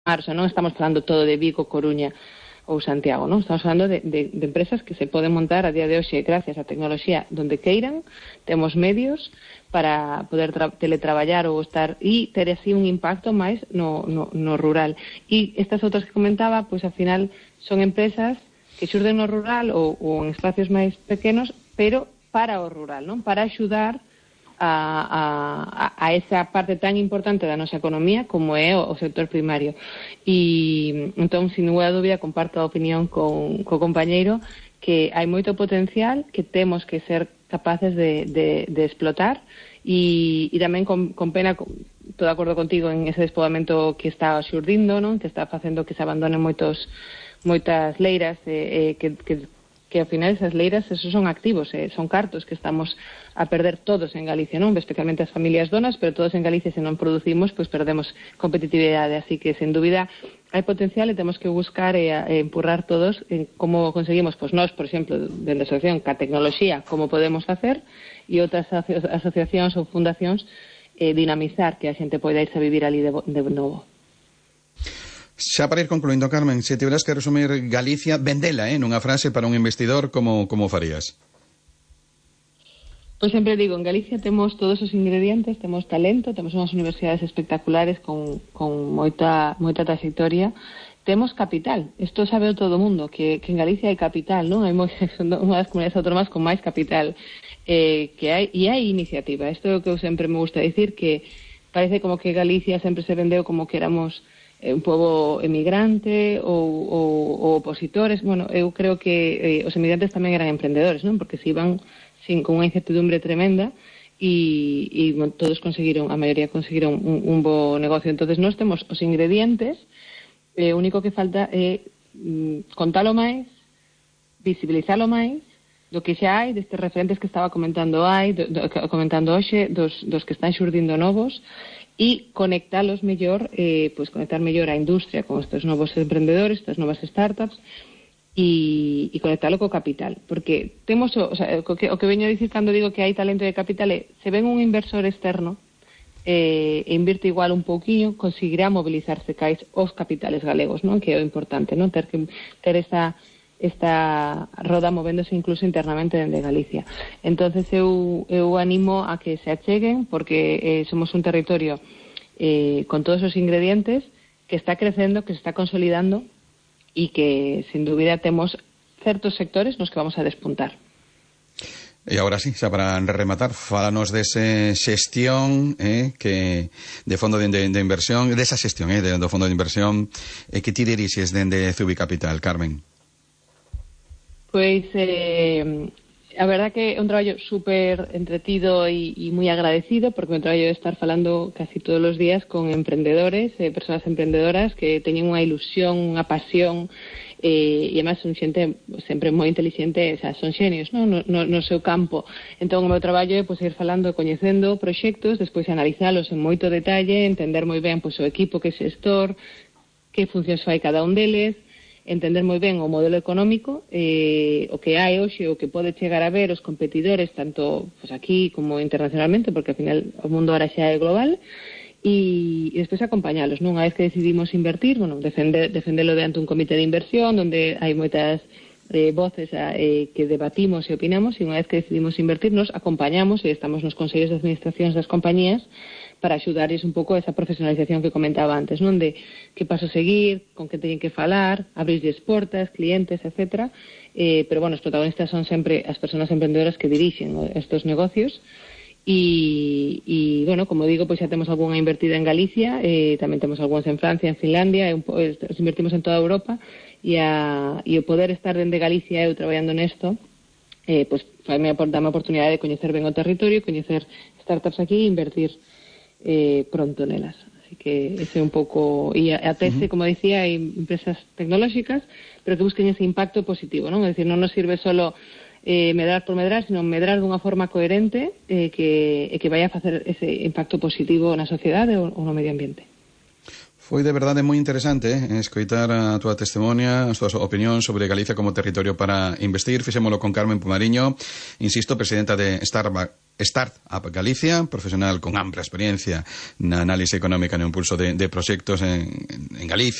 o sea, non estamos falando todo de Vigo, Coruña ou Santiago, non? Estamos falando de empresas que se poden montar a día de hoxe gracias á tecnoloxía donde queiran, temos medios para poder teletraballar ou estar e ter así un impacto máis no rural. E estas outras que comentaba, pois ao final son empresas que xurden no rural ou en espacios máis pequenos, pero para o rural, non? Para axudar a esa parte tan importante da nosa economía como é o sector primario. E entón, sin ninguna dúbida, comparto a opinión co compañeiro que hai moito potencial que temos que ser capaces de explotar e tamén con pena, estou de acordo contigo en ese despoboamento que está xurdindo, non? Que está facendo que se abandonen moitas leiras que ao final esas leiras, esos son activos, son cartos que estamos a perder todos en Galicia, non? Especialmente as familias donas, pero todos en Galicia, se non producimos, pois perdemos competitividade, así que, sen dúbida, hai potencial e temos que buscar e empurrar todos en como conseguimos, pois nós, por exemplo, dende a asociación, ca tecnoloxía, como podemos facer, e outras asociacións ou fundacións dinamizar que a xente poida irse a vivir ali de novo. Xa para ir concluindo, Carmen, se tiveras que resumir Galicia, vendela, nunha frase para un investidor, como farías? Pois sempre digo, en Galicia temos todos os ingredientes, temos talento, temos unhas universidades espectaculares con moita trayectoria, temos capital. Isto sabe todo o mundo, que en Galicia hai capital, non? Hai unha das comunidades autónomas con máis capital que hai, e hai iniciativa. Isto é o que eu sempre me gusta dicir, que parece como que Galicia sempre se vendeu como que éramos un pobo emigrante ou opositores. Bueno, eu creo que os emigrantes tamén eran emprendedores, non? Porque se iban con unha incertidumbre tremenda e todos conseguiron, a maioría conseguiron un bo negocio. Entonces nós temos os ingredientes, o único que falta é contalo máis, visibilizalo máis do que xa hai, destes referentes que estaba comentando hoxe, dos que están xurdindo novos, e conectalos mellor, pois conectar mellor a industria con estes novos emprendedores, estas novas startups, e conectalo co capital, porque temos, o que veño a dicir cando digo que hai talento de capital é, se ven un inversor externo e invirte igual un pouquiño, conseguirá mobilizarse cais os capitales galegos, non? Que é o importante, non? Ter esta roda movéndose incluso internamente dende Galicia. Entonces eu animo a que se acheguen, porque somos un territorio con todos os ingredientes, que está crecendo, que se está consolidando e que, sin dúbida, temos certos sectores nos que vamos a despuntar. E agora sí, xa para rematar, fálanos dese xestión que de fondo de inversión, desa xestión do fondo de inversión que ti dirixes dende Zubi Capital, Carmen. Pois a verdad que é un traballo super entretido e moi agradecido, porque o traballo de estar falando casi todos os días con emprendedores, persoas emprendedoras que teñen unha ilusión, unha pasión, e además son xente sempre moi inteligente, o sea, son xenios, non? No seu campo. Entón o meu traballo é ir falando, coñecendo proxectos, despois analizalos en moito detalle, entender moi ben o equipo que é xestor, que funcións fai cada un deles, entender moi ben o modelo económico, o que hai hoxe, o que pode chegar a ver os competidores, tanto aquí como internacionalmente, porque ao final o mundo ahora xa é global, e despois acompañalos, non? Unha vez que decidimos invertir, defendelo diante un comité de inversión, onde hai moitas voces que debatimos e opinamos, e unha vez que decidimos invertir, nos acompañamos e estamos nos consellos de administracións das compañías para axudarles un pouco a esa profesionalización que comentaba antes, non? De que paso seguir, con que teñen que falar, abrirlles portas, clientes, etcétera. Pero, bueno, os protagonistas son sempre as persoas emprendedoras que dirixen estos negocios. E bueno, como digo, pois xa temos algunha invertida en Galicia, tamén temos algúns en Francia, en Finlandia, os invertimos en toda Europa, e o poder estar dende Galicia eu traballando nesto, pois dame a oportunidade de coñecer ben o territorio, coñecer startups aquí e invertir pronto nelas. Así que ese é un pouco, e a tese, como decía, hai empresas tecnolóxicas, pero que busquen ese impacto positivo, non? É dicir, non nos sirve solo medrar por medrar, sino medrar dunha forma coherente que vai a facer ese impacto positivo na sociedade ou no medio ambiente. Foi de verdade moi interesante escoitar a túa testemunha, a túa opinión sobre Galicia como territorio para investir. Fixémolo con Carmen Pumariño, insisto, presidenta de Startup Galicia, profesional con ampla experiencia na análise económica e no impulso de proxectos en Galicia.